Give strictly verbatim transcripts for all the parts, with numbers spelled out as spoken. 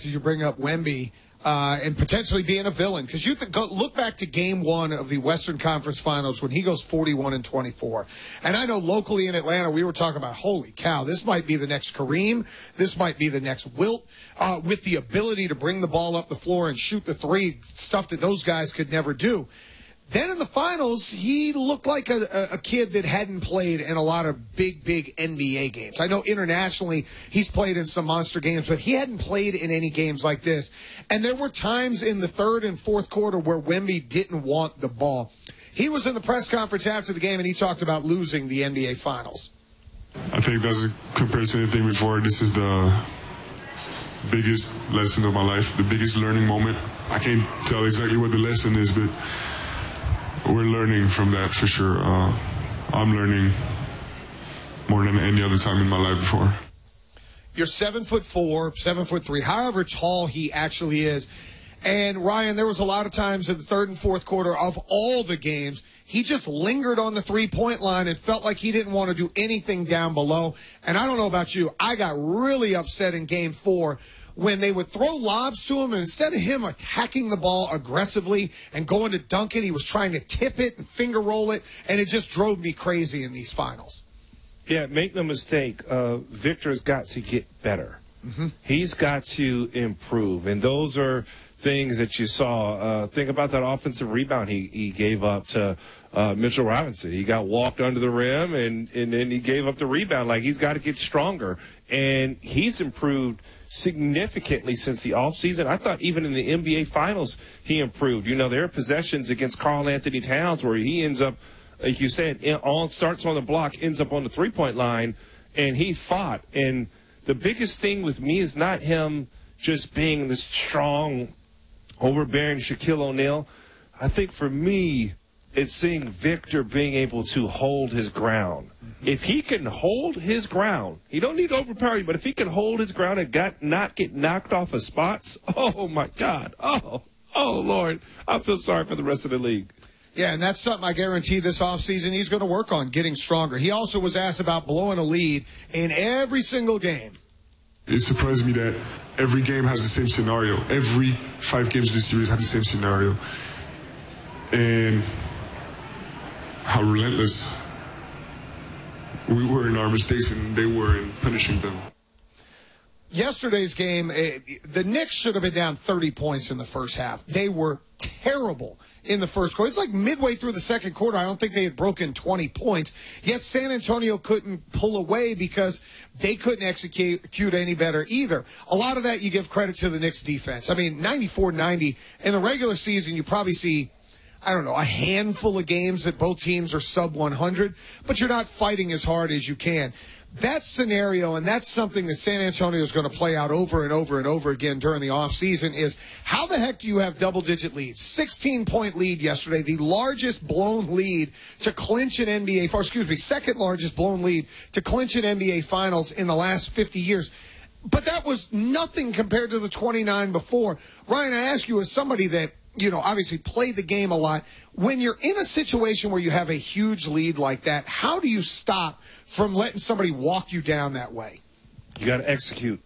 as you bring up Wemby uh, and potentially being a villain. Because you th- go, look back to game one of the Western Conference Finals when he goes forty-one and twenty-four. And I know locally in Atlanta we were talking about, holy cow, this might be the next Kareem. This might be the next Wilt uh, with the ability to bring the ball up the floor and shoot the three, stuff that those guys could never do. Then in the finals, he looked like a, a kid that hadn't played in a lot of big, big N B A games. I know internationally he's played in some monster games, but he hadn't played in any games like this. And there were times in the third and fourth quarter where Wemby didn't want the ball. He was in the press conference after the game, and he talked about losing the N B A Finals. I think that's compared to anything before. This is the biggest lesson of my life, the biggest learning moment. I can't tell exactly what the lesson is, but we're learning from that for sure. Uh, I'm learning more than any other time in my life before. You're seven foot four, seven foot three, however tall he actually is. And Ryan, there was a lot of times in the third and fourth quarter of all the games, he just lingered on the three-point line and felt like he didn't want to do anything down below. And I don't know about you, I got really upset in game four when they would throw lobs to him, and instead of him attacking the ball aggressively and going to dunk it, he was trying to tip it and finger roll it, and it just drove me crazy in these finals. Yeah, make no mistake, uh, Victor's got to get better. Mm-hmm. He's got to improve, and those are things that you saw. Uh, think about that offensive rebound he, he gave up to uh, Mitchell Robinson. He got walked under the rim, and, and then he gave up the rebound. Like, he's got to get stronger, and he's improved significantly since the offseason. I thought even in the N B A Finals he improved. You know, there are possessions against Karl Anthony Towns where he ends up, like you said, all starts on the block, ends up on the three-point line, and he fought. And the biggest thing with me is not him just being this strong, overbearing Shaquille O'Neal. I think for me, it's seeing Victor being able to hold his ground. If he can hold his ground, he don't need to overpower you, but if he can hold his ground and got, not get knocked off of spots, oh, my God. Oh, oh, Lord. I feel sorry for the rest of the league. Yeah, and that's something I guarantee this offseason he's going to work on, getting stronger. He also was asked about blowing a lead in every single game. It surprised me that every game has the same scenario. Every five games of the series have the same scenario. And how relentless we were in our mistakes and they were in punishing them. Yesterday's game, the Knicks should have been down thirty points in the first half. They were terrible in the first quarter. It's like midway through the second quarter, I don't think they had broken twenty points. Yet San Antonio couldn't pull away because they couldn't execute any better either. A lot of that you give credit to the Knicks defense. I mean, ninety-four ninety. In the regular season, you probably see, I don't know, a handful of games that both teams are sub one hundred, but you're not fighting as hard as you can. That scenario, and that's something that San Antonio is going to play out over and over and over again during the offseason, is how the heck do you have double-digit leads? sixteen-point lead yesterday, the largest blown lead to clinch an N B A, or excuse me, second largest blown lead to clinch an N B A Finals in the last fifty years. But that was nothing compared to the twenty-nine before. Ryan, I ask you as somebody that, you know, obviously played the game a lot, when you're in a situation where you have a huge lead like that, how do you stop from letting somebody walk you down that way? You got to execute.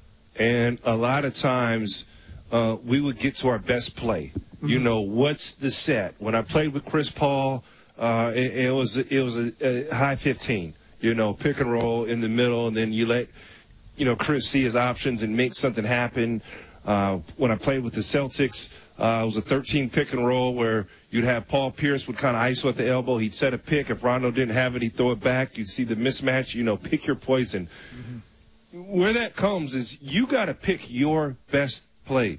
And a lot of times uh, we would get to our best play. Mm-hmm. You know, what's the set? When I played with Chris Paul, uh, it, it was it was a, a high fifteen, you know, pick and roll in the middle, and then you let, you know, Chris see his options and make something happen. Uh, when I played with the Celtics, uh, it was a thirteen pick and roll where you'd have Paul Pierce would kind of I S O at the elbow. He'd set a pick. If Rondo didn't have it, he'd throw it back. You'd see the mismatch. You know, pick your poison. Mm-hmm. Where that comes is you got to pick your best play.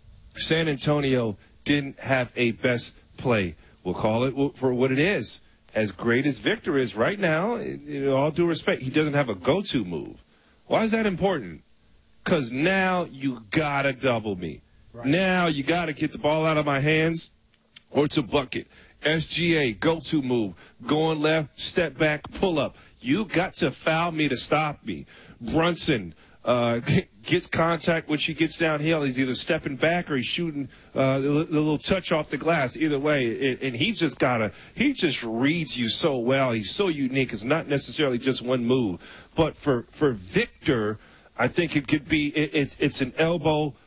San Antonio didn't have a best play. We'll call it for what it is. As great as Victor is right now, in all due respect, he doesn't have a go-to move. Why is that important? Because now you got to double me. Right. Now you got to get the ball out of my hands or to bucket. S G A, go-to move. Going left, step back, pull up. You got to foul me to stop me. Brunson uh, gets contact when she gets downhill. He's either stepping back or he's shooting uh, the, the little touch off the glass. Either way, it, and he just got to – he just reads you so well. He's so unique. It's not necessarily just one move. But for, for Victor – I think it could be it, it, it's an elbow